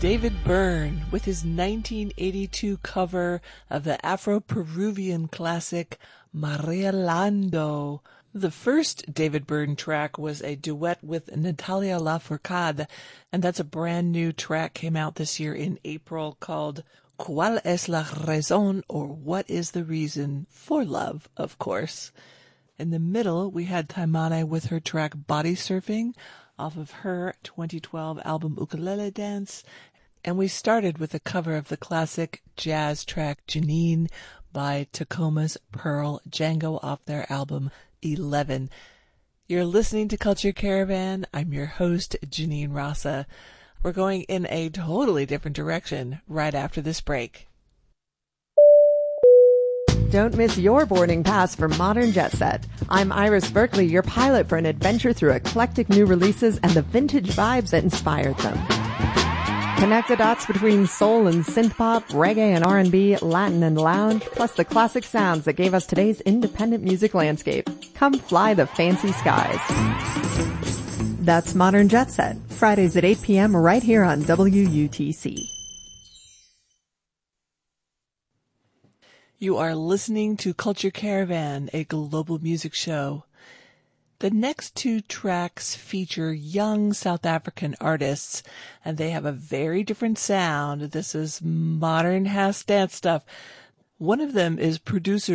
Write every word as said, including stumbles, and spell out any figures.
David Byrne with his nineteen eighty-two cover of the Afro-Peruvian classic Marielando. The first David Byrne track was a duet with Natalia Lafourcade, and that's a brand new track, came out this year in April, called ¿Cuál es la razón, or What is the Reason for Love, of course. In the middle, we had Taimane with her track Body Surfing off of her twenty twelve album Ukulele Dance. And we started with a cover of the classic jazz track Janine by Tacoma's Pearl Django off their album eleven. You're listening to Culture Caravan. I'm your host, Janine Rasa. We're going in a totally different direction right after this break. Don't miss your boarding pass for Modern Jet Set. I'm Iris Berkeley, your pilot for an adventure through eclectic new releases and the vintage vibes that inspired them. Connect the dots between soul and synthpop, reggae and R and B, Latin and lounge, plus the classic sounds that gave us today's independent music landscape. Come fly the fancy skies. That's Modern Jet Set, Fridays at eight p.m. right here on W U T C. You are listening to Culture Caravan, a global music show. The next two tracks feature young South African artists, and they have a very different sound. This is modern house dance stuff. One of them is producer